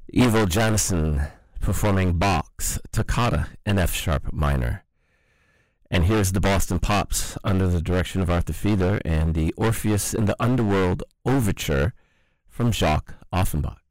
Ivo Janison performing Bach's Toccata in F sharp minor. And here's the Boston Pops under the direction of Arthur Fiedler and the Orpheus in the Underworld Overture from Jacques Offenbach.